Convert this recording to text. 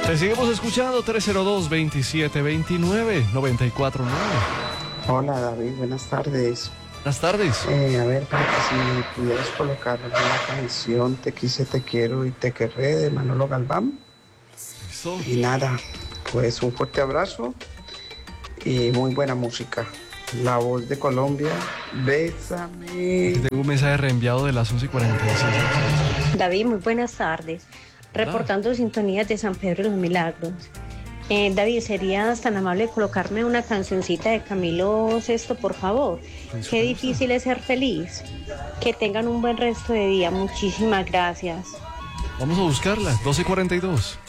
Te seguimos escuchando 302-2729-949. Hola David, buenas tardes. Buenas tardes. A ver, para que si me pudieras colocar la canción Te quise, te quiero y te querré de Manolo Galván. Listo. Y nada, pues un fuerte abrazo y muy buena música. La voz de Colombia, bésame. Aquí tengo un mensaje reenviado de las 11:46. David, muy buenas tardes. Reportando sintonías de San Pedro de los Milagros. David, ¿serías tan amable de colocarme una cancioncita de Camilo Sesto, por favor? Qué difícil es ser feliz. Que tengan un buen resto de día. Muchísimas gracias. Vamos a buscarla, 12:42.